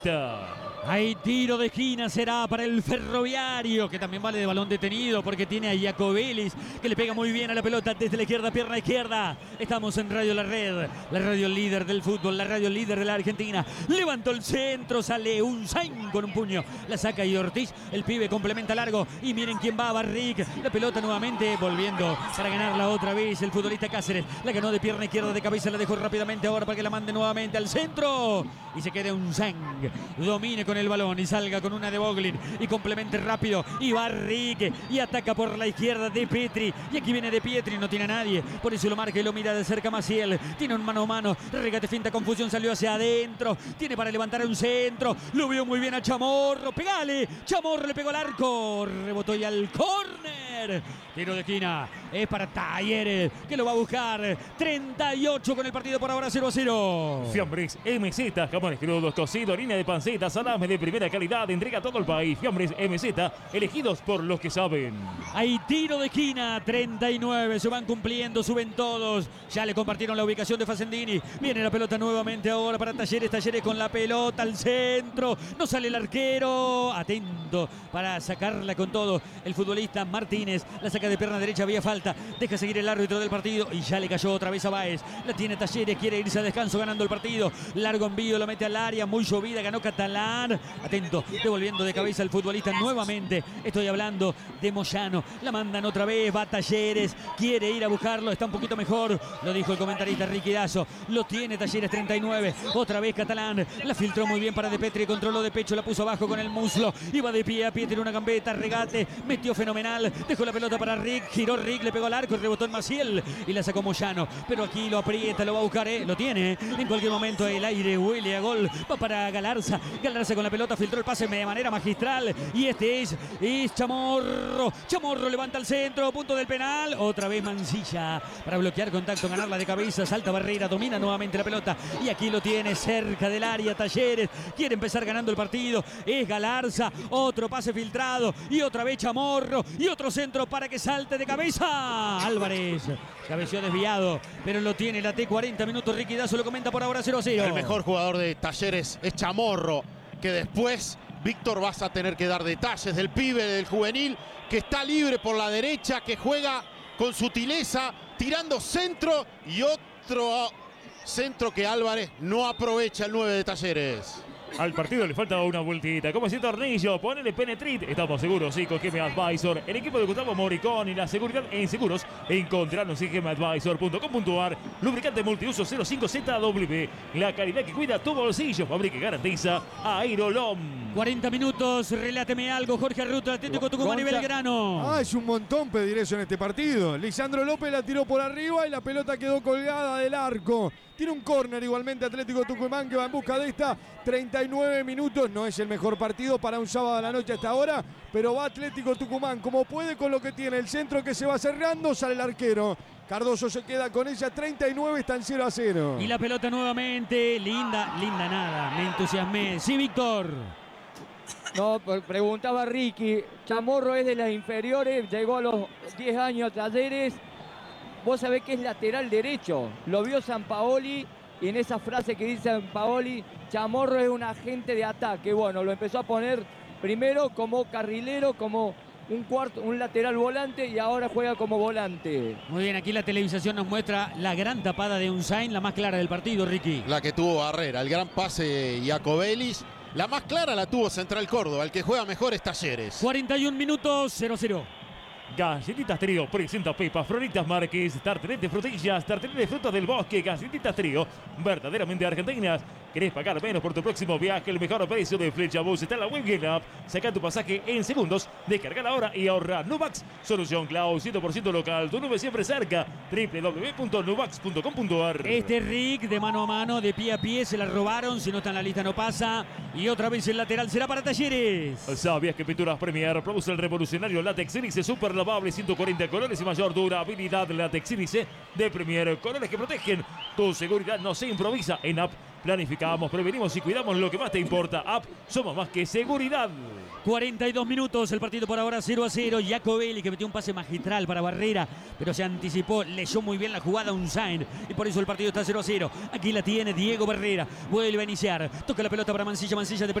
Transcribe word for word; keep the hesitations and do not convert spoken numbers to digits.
Hay tiro de esquina, será para el Ferroviario, que también vale de balón detenido porque tiene a Iacobelis, que le pega muy bien a la pelota desde la izquierda, pierna izquierda. Estamos en Radio La Red, la radio líder del fútbol, la radio líder de la Argentina. Levantó el centro, sale Unzain con un puño, la saca y Ortiz, el pibe complementa largo y miren quién va, Barrick. La pelota nuevamente volviendo para ganarla otra vez el futbolista Cáceres. La ganó de pierna izquierda, de cabeza, la dejó rápidamente ahora para que la mande nuevamente al centro y se quede Unzain. Domine con el balón y salga con una de Boglin y complemente rápido y Barrique y ataca por la izquierda de Petri y aquí viene de Pietri, no tiene a nadie, por eso lo marca y lo mira de cerca Maciel, tiene un mano a mano, regate, finta, confusión, salió hacia adentro, tiene para levantar un centro, lo vio muy bien a Chamorro, pegale, Chamorro le pegó al arco, rebotó y al córner, tiro de esquina, es para Talleres que lo va a buscar, treinta y ocho con el partido por ahora, cero a cero. Fiambres M Z, jamones crudos, cocido, harina de panceta, salame de primera calidad, entrega a todo el país. Fiambres M Z, elegidos por los que saben. Hay tiro de esquina, treinta y nueve, se van cumpliendo, suben todos. Ya le compartieron la ubicación de Facendini. Viene la pelota nuevamente ahora para Talleres, Talleres con la pelota al centro. No sale el arquero, atento para sacarla con todo. El futbolista Martínez, la saca de pierna derecha, había falta. Deja seguir el árbitro del partido y ya le cayó otra vez a Báez. La tiene Talleres, quiere irse a descanso ganando el partido. Largo envío, lo mete al área, muy llovida, ganó Catalán. Atento, devolviendo de cabeza al futbolista nuevamente. Estoy hablando de Moyano. La mandan otra vez, va Talleres, quiere ir a buscarlo, está un poquito mejor. Lo dijo el comentarista Ricky Dazo. Lo tiene Talleres, treinta y nueve. Otra vez Catalán. La filtró muy bien para De Petri, controló de pecho, la puso abajo con el muslo. Iba de pie a pie, tiene una gambeta, regate, metió fenomenal. Dejó la pelota para Rick, giró Rick, le pegó al arco y rebotó en Maciel. Y la sacó Moyano. Pero aquí lo aprieta, lo va a buscar, ¿eh? Lo tiene. ¿eh? En cualquier momento el aire huele a gol. Va para Galarza. Galarza con la pelota, filtró el pase de manera magistral y este es, es Chamorro, Chamorro levanta el centro, punto del penal, otra vez Mancilla para bloquear contacto, ganarla de cabeza, salta Barrera, domina nuevamente la pelota y aquí lo tiene cerca del área Talleres, quiere empezar ganando el partido, es Galarza, otro pase filtrado y otra vez Chamorro y otro centro para que salte de cabeza, Álvarez, cabeció desviado, pero lo tiene la T, cuarenta minutos, Ricky Dazo lo comenta por ahora cero a cero. El mejor jugador de Talleres es Chamorro, que después, Víctor, vas a tener que dar detalles del pibe, del juvenil, que está libre por la derecha, que juega con sutileza, tirando centro y otro centro que Álvarez no aprovecha, el nueve de Talleres. Al partido le falta una vueltita. Como ese tornillo, ponele Penetrit. Estamos seguros, sí, con G M Advisor. El equipo de Gustavo Moricón y la seguridad en seguros. Encontrarnos en gm advisor punto com punto ar. Lubricante multiuso cero cinco Z W. La calidad que cuida tu bolsillo. Fabrica y garantiza Aerolom. cuarenta minutos, reláteme algo, Jorge Arruto, Atlético Tucumán y Belgrano. Ah, es un montón pedir eso en este partido. Lisandro López la tiró por arriba y la pelota quedó colgada del arco. Tiene un córner igualmente Atlético Tucumán que va en busca de esta. treinta y nueve minutos, no es el mejor partido para un sábado a la noche hasta ahora, pero va Atlético Tucumán como puede con lo que tiene. El centro que se va cerrando, sale el arquero. Cardoso se queda con ella, treinta y nueve, están cero a cero. Y la pelota nuevamente, linda, linda nada, me entusiasmé. Sí, Víctor. No, preguntaba Ricky, Chamorro es de las inferiores, llegó a los diez años a Talleres. Vos sabés que es lateral derecho, lo vio Sampaoli y en esa frase que dice Sampaoli, Chamorro es un agente de ataque. Bueno, lo empezó a poner primero como carrilero, como un cuarto, un lateral volante y ahora juega como volante. Muy bien, aquí la televisación nos muestra la gran tapada de Unzain, la más clara del partido, Ricky. La que tuvo Barrera, el gran pase de Iacobelis. La más clara la tuvo Central Córdoba, el que juega mejor es Talleres. cuarenta y un minutos, cero a cero. Galletitas Trío presenta Pepa, Floritas Márquez, tartelete de frutillas, tartelete de frutas del bosque, Galletitas Trío, verdaderamente argentinas. ¿Querés pagar menos por tu próximo viaje? El mejor precio de Flecha Bus está en la web y en la app. Saca tu pasaje en segundos, descarga ahora y ahorra. Nubax, solución cloud cien por ciento local, tu nube siempre cerca. w w w punto nubax punto com punto ar. Este Rick de mano a mano, de pie a pie, se la robaron, si no está en la lista no pasa. Y otra vez el lateral será para Talleres. ¿Sabías que Pinturas Premier produce el revolucionario Látex Sílice super lavable, ciento cuarenta colores y mayor durabilidad? Látex Sílice de Premier, colores que protegen. Tu seguridad no se improvisa. En app planificamos, prevenimos y cuidamos lo que más te importa. App, somos más que seguridad. cuarenta y dos minutos, el partido por ahora cero a cero. Jacobelli, que metió un pase magistral para Barrera, pero se anticipó, leyó muy bien la jugada Unzain y por eso el partido está cero a cero. Aquí la tiene Diego Barrera, vuelve a iniciar, toca la pelota para Mancilla, Mancilla de